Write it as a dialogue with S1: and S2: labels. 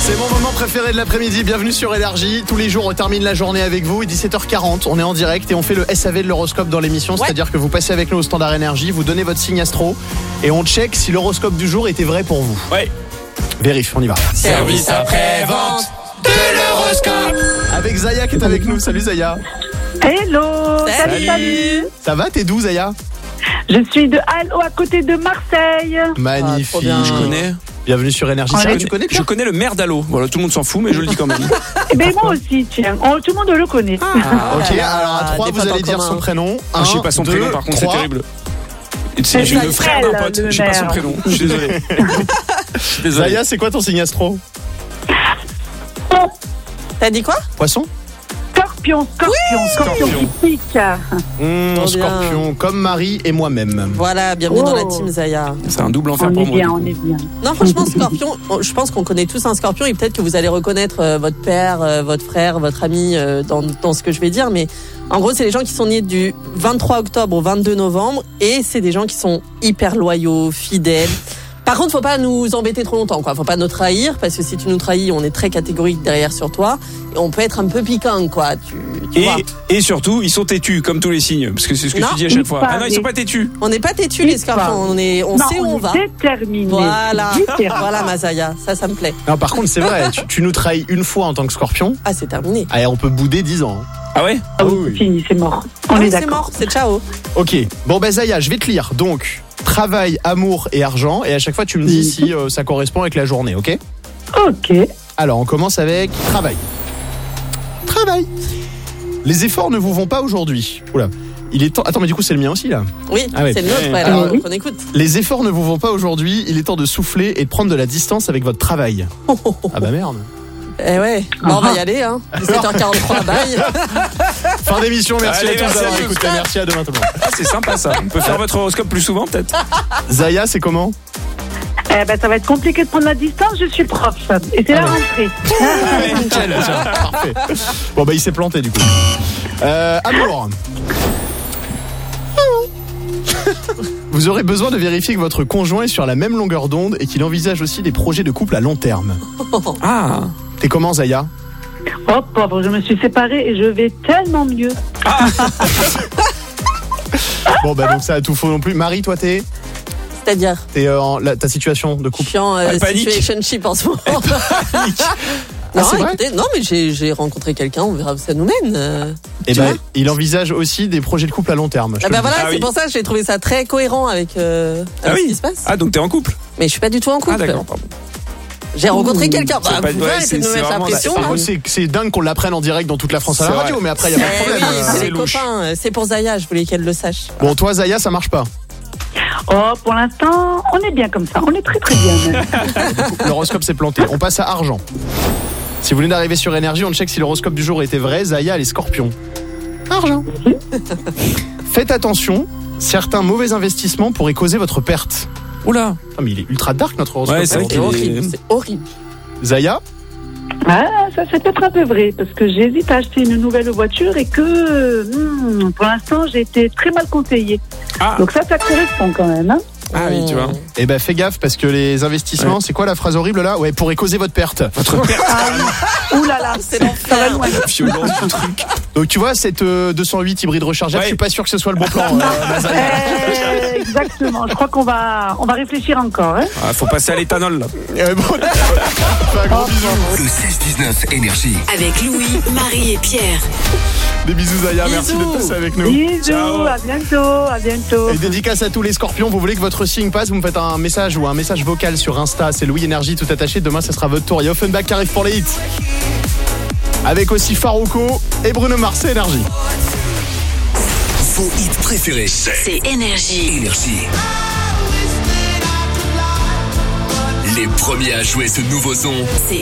S1: C'est mon moment préféré de l'après-midi, bienvenue sur Énergie. Tous les jours on termine la journée avec vous, 17h40, on est en direct et on fait le SAV de l'horoscope dans l'émission, c'est-à-dire que vous passez avec nous au standard Énergie, vous donnez votre signe astro et on check si l'horoscope du jour était vrai pour vous.
S2: Ouais.
S1: Vérifie, on y va.
S3: Service après-vente de l'horoscope.
S1: Avec Zaya qui est avec nous, salut Zaya.
S4: Hello, salut.
S1: Ça va, t'es d'où Zaya?
S4: Je suis de Halo, à côté de Marseille.
S1: Magnifique.
S2: Trop bien. Je connais.
S1: Bienvenue sur Énergie.
S4: Ouais.
S1: Sarah, tu connais Pierre?
S2: Je connais le maire d'Allo. Voilà, tout le monde s'en fout, mais je le dis quand même.
S4: Eh ben moi aussi, tiens. Tout le monde le connaît.
S1: Ok, alors à 3
S5: des
S1: vous
S5: potes
S1: allez
S5: en
S1: dire
S5: commun.
S1: son prénom.
S2: Ah, je sais pas son prénom, par contre, c'est terrible. C'est
S4: C'est
S2: le frère d'un pote.
S4: le
S2: Je sais pas son
S4: maire.
S2: prénom. Je suis désolé. Désolé.
S1: Zaya, c'est quoi ton signe astro?
S5: T'as dit quoi?
S1: Poisson?
S4: Scorpion qui pique.
S5: Trop bien.
S1: Scorpion, comme Marie et moi-même.
S5: Voilà, bienvenue dans la
S4: Oh.
S5: team Zaya.
S2: C'est un double enfer
S4: On
S2: pour
S4: est
S2: moi.
S4: bien,
S2: du coup.
S4: on est bien.
S5: Non, franchement, Scorpion, je pense qu'on connaît tous un Scorpion et peut-être que vous allez reconnaître votre père, votre frère, votre ami dans ce que je vais dire. Mais en gros, c'est les gens qui sont nés du 23 octobre au 22 novembre et c'est des gens qui sont hyper loyaux, fidèles. Par contre, faut pas nous embêter trop longtemps, quoi. Faut pas nous trahir, parce que si tu nous trahis, on est très catégorique derrière sur toi. Et on peut être un peu piquant, quoi. Tu vois.
S2: Et surtout, ils sont têtus, comme tous les signes. Parce que c'est ce que
S5: Non,
S2: tu dis à chaque
S4: ils
S2: fois.
S4: parlent.
S2: Ah non, ils sont pas têtus.
S5: On n'est pas têtus, les Scorpions. On sait où on va.
S4: Déterminé.
S5: Voilà. Voilà, Mazaya. Ça me plaît.
S1: Non, par contre, c'est vrai, tu nous trahis une fois en tant que Scorpion.
S5: Ah, c'est terminé.
S1: Allez, on peut bouder 10 ans.
S2: Ah ouais?
S4: Ah oui, c'est fini, c'est mort. On
S5: Ah
S4: est
S5: oui, c'est
S4: d'accord.
S5: mort. C'est ciao.
S1: Ok, bon ben Zaya, je vais te lire. Donc, travail, amour et argent. Et à chaque fois, tu me dis si ça correspond avec la journée, ok?
S4: Ok.
S1: Alors, on commence avec travail. Travail. Les efforts ne vous vont pas aujourd'hui. Oula. Il est temps. Attends, mais du coup, c'est le mien aussi, là.
S5: Oui,
S1: Ah ouais.
S5: c'est le nôtre.
S2: Ouais.
S5: Ouais, alors,
S4: Oui.
S5: on écoute.
S1: Les efforts ne vous vont pas aujourd'hui. Il est temps de souffler et de prendre de la distance avec votre travail. Ah bah merde.
S5: Eh ouais, bon, on va y aller, hein. 17h43, bye.
S1: Fin d'émission, merci
S2: Allez,
S1: à tous
S2: merci
S1: d'avoir
S2: à tous.
S1: écouté. Merci, à demain tout le monde.
S2: Ah, c'est sympa ça. On peut faire votre horoscope plus souvent, peut-être?
S1: Zaya, c'est comment?
S4: Eh ben, ça va être compliqué de prendre la distance. Je suis prof. Et c'est la rentrée.
S1: Allez, nickel, tiens, parfait. Bon bah il s'est planté du coup. Amour. Vous aurez besoin de vérifier que votre conjoint est sur la même longueur d'onde et qu'il envisage aussi des projets de couple à long terme.
S2: Ah.
S1: T'es comment Zaya?
S4: Oh pauvre, je me suis séparée et je vais tellement mieux.
S1: Bon bah donc ça a tout faux non plus. Marie, toi t'es
S5: C'est-à-dire,
S1: ta situation de
S5: je
S1: couple?
S5: suis en
S2: panique.
S5: situationship en ce moment.
S1: Ah,
S5: Non,
S1: c'est vrai
S5: écoutez, non, mais j'ai rencontré quelqu'un, on verra où ça nous mène.
S1: Et
S5: Tu
S1: ben
S5: vois
S1: il envisage aussi des projets de couple à long terme. je
S5: Ah
S1: te
S5: bah
S1: le dis.
S5: voilà,
S2: Ah
S5: c'est
S2: oui.
S5: pour ça que j'ai trouvé ça très cohérent avec,
S2: Ah
S5: ce
S2: oui.
S5: qui se passe.
S2: Ah, donc t'es en couple?
S5: Mais je suis pas du tout en couple.
S2: Ah d'accord, pardon.
S5: J'ai rencontré quelqu'un.
S2: C'est
S5: Bah,
S2: pas-
S5: vous
S2: ouais,
S5: arrêtez
S2: c'est-
S5: de me
S2: c'est
S5: mettre la
S2: vraiment-
S5: pression.
S1: Par
S5: hein.
S1: contre, c'est dingue qu'on l'apprenne en direct dans toute la France à la
S2: C'est
S1: radio,
S2: vrai.
S1: mais après il y a pas de
S5: Eh
S1: problème.
S5: oui, c'est
S2: c'est
S5: les
S2: louche.
S5: copains. C'est pour Zaya, je voulais qu'elle le sache.
S1: Bon, toi Zaya, ça marche pas.
S4: Oh, pour l'instant, on est bien comme ça. On est très très bien. même.
S1: L'horoscope s'est planté. On passe à argent. Si vous venez d'arriver sur Énergie, on check si l'horoscope du jour était vrai. Zaya, les scorpions. Argent. Faites attention, certains mauvais investissements pourraient causer votre perte.
S2: Oula.
S1: Ah, mais il est ultra dark notre horoscope.
S2: Ouais, c'est vrai
S5: C'est
S2: qu'il est-
S5: horrible, c'est horrible.
S1: Zaya,
S4: Ah, ça c'est peut-être un peu vrai parce que j'hésite à acheter une nouvelle voiture et que pour l'instant j'ai été très mal conseillée.
S2: Ah.
S4: Donc ça correspond quand même. Hein.
S2: Ah oui, tu vois.
S1: eh ben fais gaffe parce que les investissements,
S2: Ouais.
S1: c'est quoi la phrase horrible là? Ouais, pourraient causer votre perte.
S2: Votre perte.
S4: Ouh là là,
S5: C'est
S4: ça va
S5: l'enfer.
S4: loin.
S2: La violence du truc.
S1: Donc tu vois, cette 208 hybride rechargeable,
S2: Ouais.
S1: je suis pas sûr que ce soit le bon plan. Zaya.
S4: Exactement. Je crois qu'on va réfléchir encore. Hein.
S2: Ah, faut passer à l'éthanol là.
S1: Bon, fais un gros bisou.
S3: Le 16-19 Énergie.
S6: Avec Louis, Marie et Pierre.
S1: Des bisous Zaya, merci
S5: Bisous.
S1: d'être passé avec nous.
S4: Bisous,
S2: Ciao.
S4: à bientôt.
S1: Et dédicace à tous les scorpions, vous voulez que votre signe passe, vous me faites un message ou un message vocal sur Insta, c'est Louis Énergie tout attaché, demain ce sera votre tour. Il y a Offenbach qui arrive pour les hits. Avec aussi Farouko et Bruno Mars, c'est Énergie.
S3: Vos hits préférés.
S6: C'est Énergie.
S3: Énergie. Les premiers à jouer ce nouveau son.
S6: C'est